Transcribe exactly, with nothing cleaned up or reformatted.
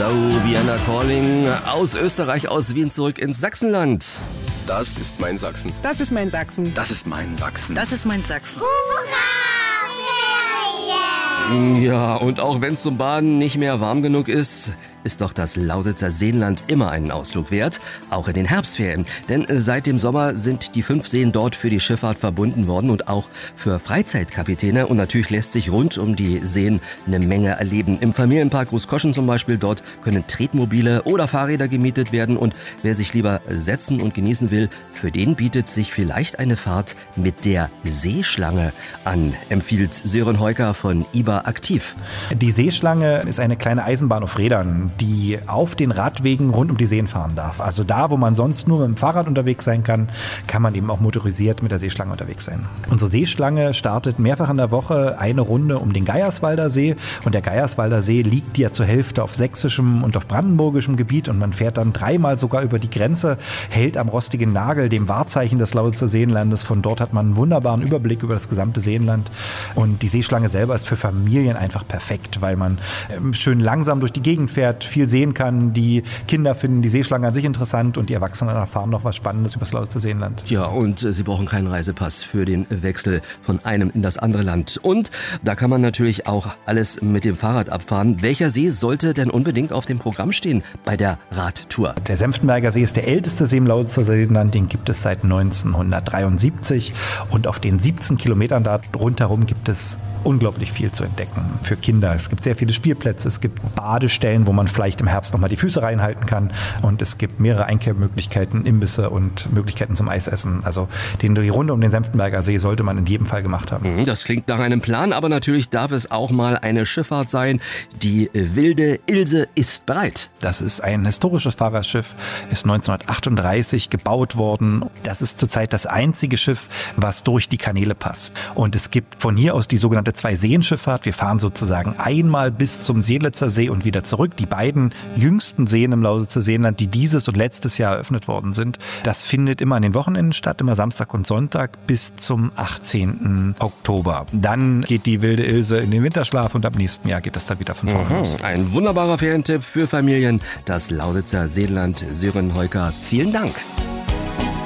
Slow Vienna Calling aus Österreich, aus Wien zurück ins Sachsenland. Das ist mein Sachsen. Das ist mein Sachsen. Das ist mein Sachsen. Das ist mein Sachsen. Ja, und auch wenn es zum Baden nicht mehr warm genug ist, ist doch das Lausitzer Seenland immer einen Ausflug wert, auch in den Herbstferien. Denn seit dem Sommer sind die fünf Seen dort für die Schifffahrt verbunden worden und auch für Freizeitkapitäne. Und natürlich lässt sich rund um die Seen eine Menge erleben. Im Familienpark Großkoschen zum Beispiel, dort können Tretmobile oder Fahrräder gemietet werden. Und wer sich lieber setzen und genießen will, für den bietet sich vielleicht eine Fahrt mit der Seeschlange an, empfiehlt Sören Heuker von I B A Aktiv. Die Seeschlange ist eine kleine Eisenbahn auf Rädern, die auf den Radwegen rund um die Seen fahren darf. Also da, wo man sonst nur mit dem Fahrrad unterwegs sein kann, kann man eben auch motorisiert mit der Seeschlange unterwegs sein. Unsere Seeschlange startet mehrfach in der Woche eine Runde um den Geierswalder See. Und der Geierswalder See liegt ja zur Hälfte auf sächsischem und auf brandenburgischem Gebiet. Und man fährt dann dreimal sogar über die Grenze, hält am Rostigen Nagel, dem Wahrzeichen des Lausitzer Seenlandes. Von dort hat man einen wunderbaren Überblick über das gesamte Seenland. Und die Seeschlange selber ist für Familien einfach perfekt, weil man schön langsam durch die Gegend fährt, viel sehen kann. Die Kinder finden die Seeschlange an sich interessant und die Erwachsenen erfahren noch was Spannendes über das Lausitzer Seenland. Ja, und äh, sie brauchen keinen Reisepass für den Wechsel von einem in das andere Land. Und da kann man natürlich auch alles mit dem Fahrrad abfahren. Welcher See sollte denn unbedingt auf dem Programm stehen bei der Radtour? Der Senftenberger See ist der älteste See im Lausitzer Seenland. Den gibt es seit neunzehnhundertdreiundsiebzig. Und auf den siebzehn Kilometern da rundherum gibt es unglaublich viel zu entdecken für Kinder. Es gibt sehr viele Spielplätze, es gibt Badestellen, wo man vielleicht im Herbst nochmal die Füße reinhalten kann und es gibt mehrere Einkehrmöglichkeiten, Imbisse und Möglichkeiten zum Eisessen. Also den, die Runde um den Senftenberger See sollte man in jedem Fall gemacht haben. Das klingt nach einem Plan, aber natürlich darf es auch mal eine Schifffahrt sein. Die wilde Ilse ist bereit. Das ist ein historisches Fahrerschiff, ist neunzehnhundertachtunddreißig gebaut worden. Das ist zurzeit das einzige Schiff, was durch die Kanäle passt. Und es gibt von hier aus die sogenannte Zwei-Seen-Schifffahrt. Wir fahren sozusagen einmal bis zum Seelitzer See und wieder zurück. Die beiden jüngsten Seen im Lausitzer Seenland, die dieses und letztes Jahr eröffnet worden sind, das findet immer an den Wochenenden statt, immer Samstag und Sonntag bis zum achtzehnten Oktober. Dann geht die wilde Ilse in den Winterschlaf und ab nächsten Jahr geht das dann wieder von vorne Mhm. los. Ein wunderbarer Ferientipp für Familien. Das Lausitzer Seenland. Sören Heuker, vielen Dank.